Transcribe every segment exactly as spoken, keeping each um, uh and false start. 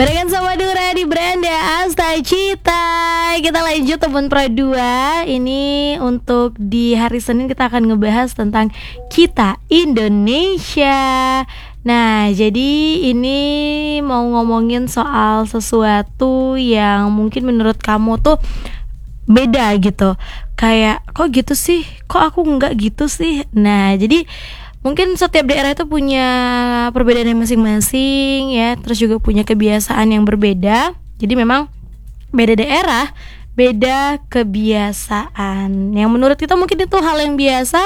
Barengan sama Dura di Branda Asta Cita. Kita lanjut teman Pro dua. Ini untuk di hari Senin kita akan ngebahas tentang kita Indonesia. Nah, jadi ini mau ngomongin soal sesuatu yang mungkin menurut kamu tuh beda gitu. Kayak kok gitu sih? Kok aku enggak gitu sih? Nah, jadi mungkin setiap daerah itu punya perbedaan yang masing-masing ya, terus juga punya kebiasaan yang berbeda. Jadi memang beda daerah, beda kebiasaan. Yang menurut kita mungkin itu hal yang biasa,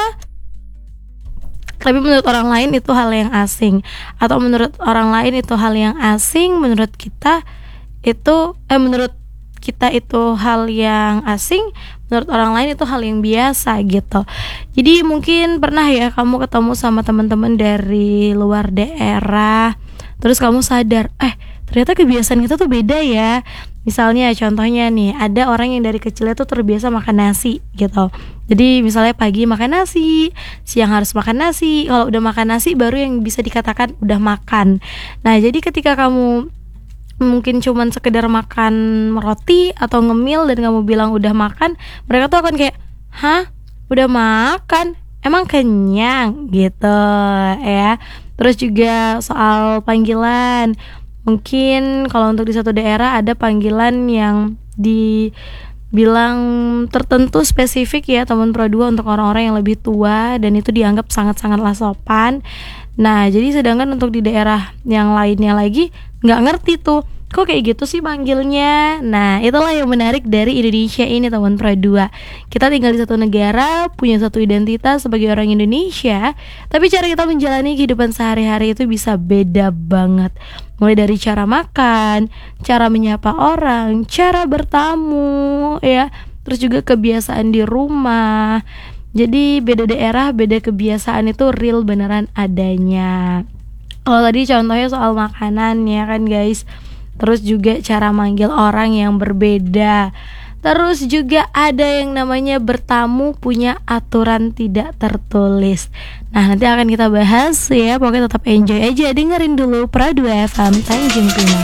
tapi menurut orang lain itu hal yang asing. Atau menurut orang lain itu hal yang asing, menurut kita itu eh menurut kita itu hal yang asing, menurut orang lain itu hal yang biasa gitu. Jadi mungkin pernah ya kamu ketemu sama teman-teman dari luar daerah, terus kamu sadar, eh ternyata kebiasaan kita tuh beda ya. Misalnya contohnya nih, ada orang yang dari kecilnya tuh terbiasa makan nasi gitu. Jadi misalnya pagi makan nasi, siang harus makan nasi. Kalau udah makan nasi baru yang bisa dikatakan udah makan. Nah, jadi ketika kamu mungkin cuman sekedar makan roti atau ngemil dan kamu bilang udah makan, mereka tuh akan kayak, hah? Udah makan? Emang kenyang? Gitu ya. Terus juga soal panggilan, mungkin kalau untuk di satu daerah ada panggilan yang dibilang tertentu spesifik ya teman Pro dua untuk orang-orang yang lebih tua, dan itu dianggap sangat-sangatlah sopan. Nah, jadi sedangkan untuk di daerah yang lainnya lagi nggak ngerti tuh, kok kayak gitu sih manggilnya. Nah, itulah yang menarik dari Indonesia ini teman Pro dua. Kita tinggal di satu negara, punya satu identitas sebagai orang Indonesia, tapi cara kita menjalani kehidupan sehari-hari itu bisa beda banget. Mulai dari cara makan, cara menyapa orang, cara bertamu ya, terus juga kebiasaan di rumah. Jadi beda daerah, beda kebiasaan itu real beneran adanya. Kalau tadi contohnya soal makanan ya kan guys, terus juga cara manggil orang yang berbeda. Terus juga ada yang namanya bertamu punya aturan tidak tertulis. Nah, nanti akan kita bahas ya, pokoknya tetap enjoy aja, dengerin dulu Pro dua F M Tanjung Pinang.